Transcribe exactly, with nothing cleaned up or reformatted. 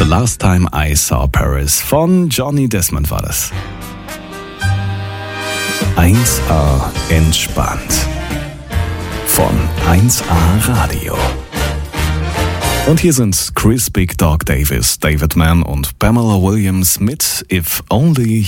Last Time I Saw Paris von Johnny Desmond war das. eins A entspannt von eins A Radio. Und hier sind Chris Big Dog Davis, David Mann und Pamela Williams mit If Only